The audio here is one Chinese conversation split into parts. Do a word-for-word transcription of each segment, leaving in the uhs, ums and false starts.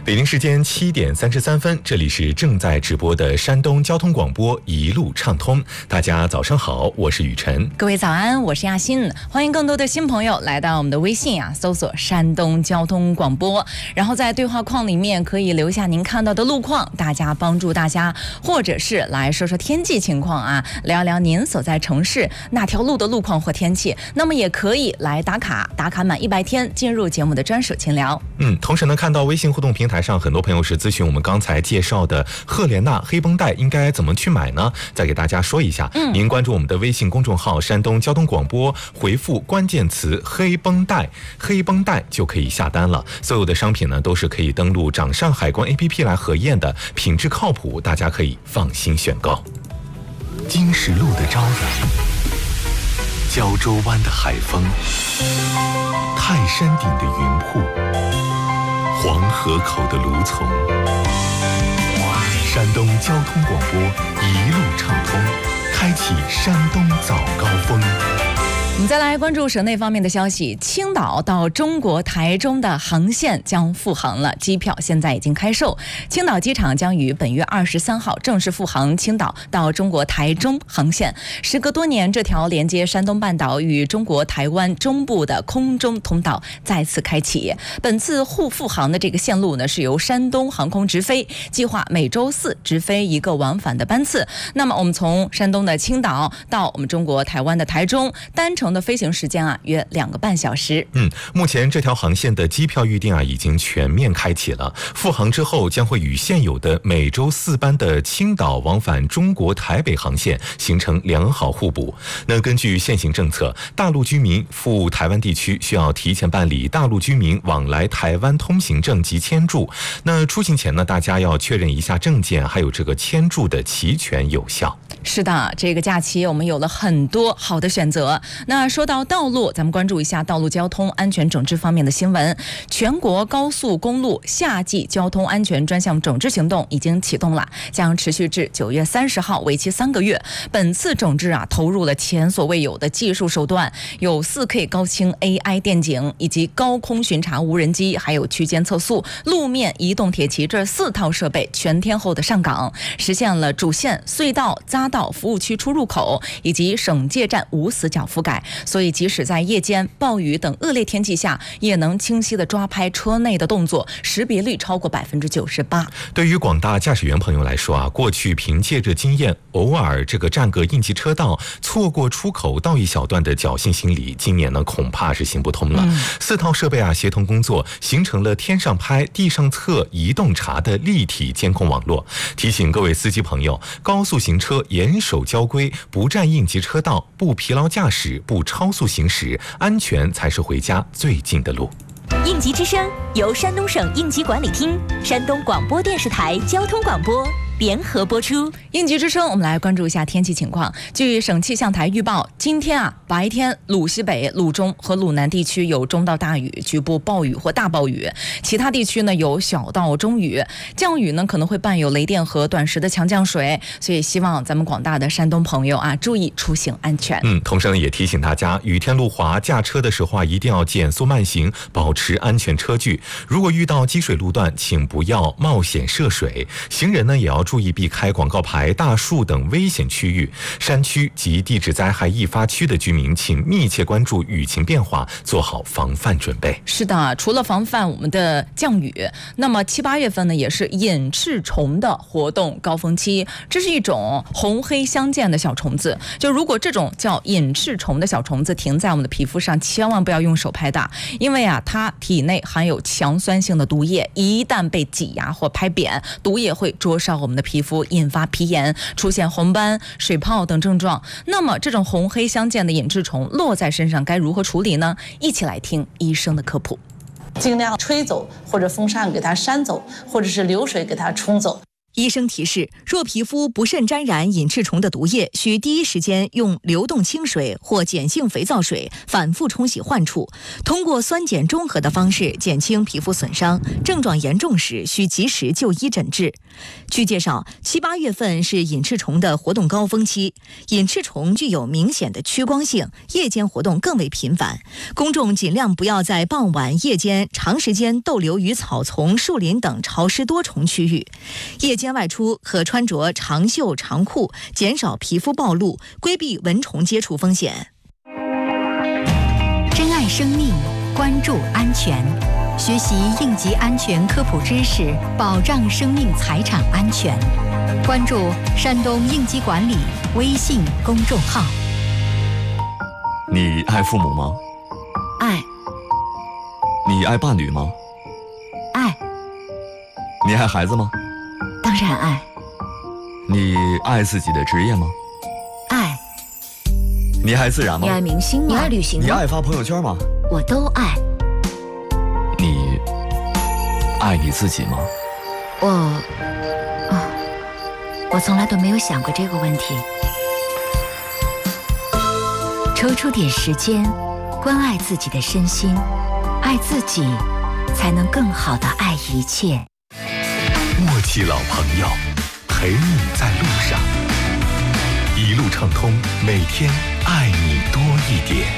北京时间七点三十三分，这里是正在直播的山东交通广播一路畅通。大家早上好，我是雨晨。 各位早安，我是亚欣。欢迎更多的新朋友来到我们的微信啊，搜索山东交通广播，然后在对话框里面可以留下您看到的路况，大家帮助大家，或者是来说说天气情况啊，聊聊您所在城市哪条路的路况或天气。那么也可以来打卡，打卡满一百天进入节目的专属群聊。 嗯，同时呢，看到微信互动平台上很多朋友是咨询我们刚才介绍的赫莲娜黑绷带应该怎么去买呢？再给大家说一下，嗯，您关注我们的微信公众号山东交通广播，回复关键词黑绷带，黑绷带就可以下单了。所有的商品呢都是可以登录掌上海关 A P P 来核验的，品质靠谱，大家可以放心选购。经石路的朝阳，胶州湾的海风，泰山顶的云瀑，黄河口的芦丛，山东交通广播一路畅通，开启山东早高峰。 我们再来关注省内方面的消息，青岛到中国台中的航线将复航了，机票现在已经开售。青岛机场将于本月二十三号正式复航青岛到中国台中航线。时隔多年，这条连接山东半岛与中国台湾中部的空中通道再次开启。本次沪复航的这个线路呢，是由山东航空直飞，计划每周四直飞一个往返的班次。那么我们从山东的青岛到我们中国台湾的台中，单程的飞行时间啊约两个半小时。 嗯，目前这条航线的机票预订啊已经全面开启了。复航之后将会与现有的每周四班的青岛往返中国台北航线形成良好互补。那根据现行政策，大陆居民赴台湾地区需要提前办理大陆居民往来台湾通行证及签注。那出行前呢，大家要确认一下证件还有这个签注的齐全有效。 是的，这个假期我们有了很多好的选择。那说到道路，咱们关注一下道路交通安全整治方面的新闻。全国高速公路夏季交通安全专项整治行动已经启动了，将持续至九月三十号，为期三个月。本次整治啊，投入了前所未有的技术手段，有 四K 高清 A I 电警，以及高空巡查无人机，还有区间测速、路面移动铁骑这四套设备全天候的上岗，实现了主线、隧道、匝道、服务区出入口以及省界站无死角覆盖。所以即使在夜间、暴雨等恶劣天气下，也能清晰地抓拍车内的动作，识别率超过百分之九十八。 对于广大驾驶员朋友来说啊，过去凭借着经验，偶尔这个占个应急车道，错过出口道一小段的侥幸心理，今年呢恐怕是行不通了。嗯、四套设备啊协同工作，形成了天上拍、地上测、移动查的立体监控网络。提醒各位司机朋友，高速行车严守交规，不占应急车道，不疲劳驾驶，不超速行驶，安全才是回家最近的路。 应急之声由山东省应急管理厅、山东广播电视台交通广播联合播出。 应急之声，我们来关注一下天气情况。据省气象台预报，今天啊白天鲁西北、鲁中和鲁南地区有中到大雨，局部暴雨或大暴雨，其他地区呢有小到中雨，降雨呢可能会伴有雷电和短时的强降水，所以希望咱们广大的山东朋友啊注意出行安全。 嗯，同时呢也提醒大家，雨天路滑，驾车的时候啊一定要减速慢行，保持安全车距。如果遇到积水路段，请不要冒险涉水。行人呢也要注意避开广告牌、大树等危险区域。山区及地质灾害易发区的居民，请密切关注雨情变化，做好防范准备。 是的，除了防范我们的降雨，那么七八月份呢也是隐翅虫的活动高峰期。这是一种红黑相间的小虫子，就如果这种叫隐翅虫的小虫子停在我们的皮肤上，千万不要用手拍打，因为啊它体内含有强酸性的毒液，一旦被挤压或拍扁，毒液会灼烧我们的皮肤，引发皮炎，出现红斑、水泡等症状。那么这种红黑相间的隐翅虫落在身上该如何处理呢？一起来听医生的科普。 尽量吹走，或者风扇给它扇走，或者是流水给它冲走。 医生提示，若皮肤不慎沾染隐翅虫的毒液，需第一时间用流动清水或碱性肥皂水反复冲洗患处，通过酸碱中和的方式减轻皮肤损伤。症状严重时需及时就医诊治。据介绍，七八月份是隐翅虫的活动高峰期，隐翅虫具有明显的趋光性，夜间活动更为频繁。公众尽量不要在傍晚、夜间长时间逗留于草丛、树林等潮湿多虫区域。夜间外出可穿着长袖长裤，减少皮肤暴露，规避蚊虫接触风险。 珍爱生命，关注安全，学习应急安全科普知识，保障生命财产安全。关注山东应急管理微信公众号。 你爱父母吗？ 爱。 你爱伴侣吗？ 爱。 你爱孩子吗？ 当然爱。 你爱自己的职业吗？ 爱。 你爱自然吗？ 你爱明星吗？你爱旅行吗？ 你爱发朋友圈吗？ 我都爱。 你爱你自己吗？ 我，啊，我从来都没有想过这个问题。抽出点时间，关爱自己的身心，爱自己，才能更好地爱一切。 默契老朋友，陪你在路上，一路畅通，每天爱你多一点。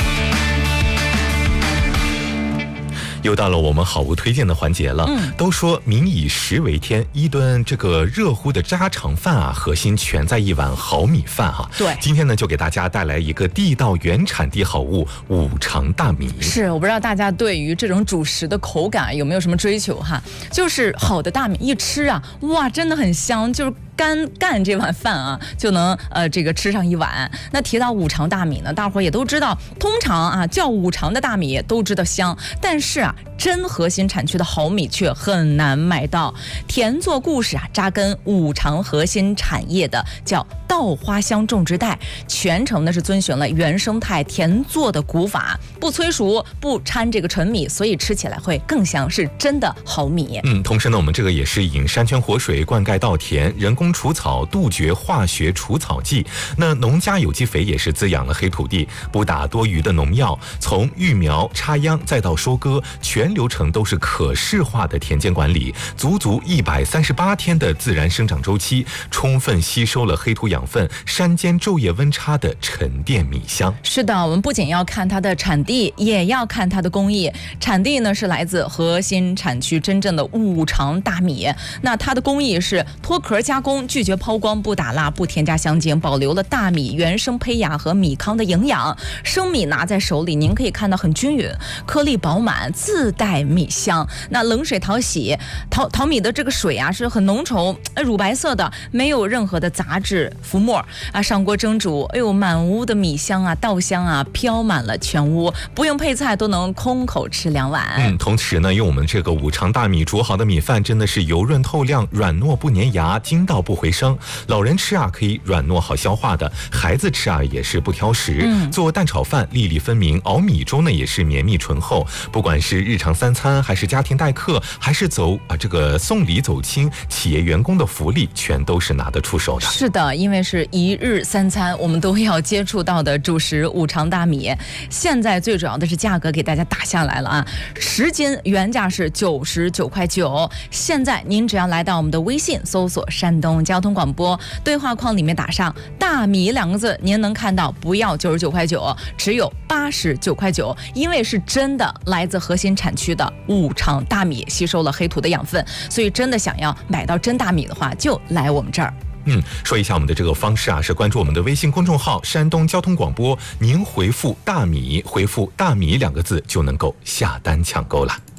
又到了我们好物推荐的环节了。嗯，都说民以食为天，一顿这个热乎的家常饭啊，核心全在一碗好米饭哈、啊。 对， 今天呢就给大家带来一个地道原产地好物五常大米。 是，我不知道大家对于这种主食的口感有没有什么追求哈？就是好的大米一吃啊，哇，真的很香，就是。干干这碗饭啊，就能呃这个吃上一碗。那提到五常大米呢，大伙儿也都知道，通常啊叫五常的大米都知道香，但是啊真核心产区的好米却很难买到。田作故事啊，扎根五常核心产业的叫稻花香种植带，全程呢是遵循了原生态田作的古法，不催熟，不掺这个纯米，所以吃起来会更香，是真的好米。 嗯，同时呢，我们这个也是引山泉活水灌溉稻田，人工除草，杜绝化学除草剂。那农家有机肥也是滋养了黑土地，不打多余的农药，从育苗、插秧再到收割，全流程都是可视化的田间管理，足足一百三十八天的自然生长周期，充分吸收了黑土养分，山间昼夜温差的沉淀米香。 是的，我们不仅要看它的产地，也要看它的工艺。产地呢是来自核心产区真正的五常大米，那它的工艺是脱壳加工，拒绝抛光，不打蜡，不添加香精，保留了大米原生胚芽和米糠的营养。生米拿在手里，您可以看到很均匀，颗粒饱满，自带米香。那冷水淘洗，淘淘米的这个水啊是很浓稠、乳白色的，没有任何的杂质浮沫啊。上锅蒸煮，哎呦，满屋的米香啊、稻香啊飘满了全屋，不用配菜都能空口吃两碗。 嗯，同时呢，用我们这个五常大米煮好的米饭，真的是油润透亮，软糯不粘牙，筋道不回生。老人吃啊可以软糯好消化的，孩子吃啊也是不挑食。嗯，做蛋炒饭粒粒分明，熬米粥呢也是绵密醇厚。不管是日常三餐，还是家庭待客，还是走啊这个送礼走亲，企业员工的福利全都是拿得出手的。 是的，因为是一日三餐我们都要接触到的主食五常大米，现在最主要的是价格给大家打下来了啊，十斤原价是九十九块九，现在您只要来到我们的微信搜索山东交通广播，对话框里面打上大米两个字，您能看到不要九十九块九，只有八十九块九，因为是真的来自核心产区的五常大米，吸收了黑土的养分，所以真的想要买到真大米的话，就来我们这儿。 嗯，说一下我们的这个方式啊，是关注我们的微信公众号山东交通广播，您回复大米，回复大米两个字就能够下单抢购了。